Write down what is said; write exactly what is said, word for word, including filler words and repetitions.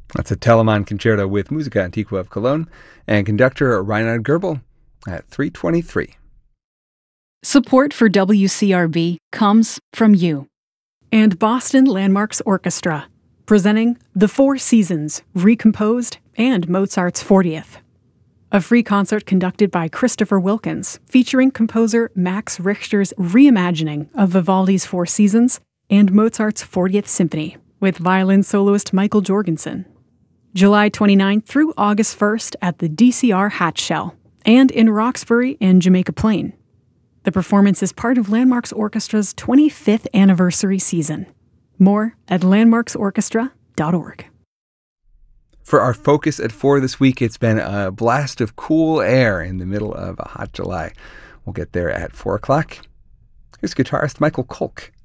That's a Telemann Concerto with Musica Antiqua of Cologne and conductor Reinhard Goebel at three twenty-three. Support for W C R B comes from you. And Boston Landmarks Orchestra, presenting The Four Seasons, Recomposed, and Mozart's fortieth. A free concert conducted by Christopher Wilkins, featuring composer Max Richter's reimagining of Vivaldi's Four Seasons and Mozart's fortieth Symphony, with violin soloist Michael Jorgensen. July twenty-ninth through August first at the D C R Hatch Shell, and in Roxbury and Jamaica Plain. The performance is part of Landmarks Orchestra's twenty-fifth anniversary season. More at landmarks orchestra dot org. For our focus at four this week, it's been a blast of cool air in the middle of a hot July. We'll get there at four o'clock. Here's guitarist Michael Kolk.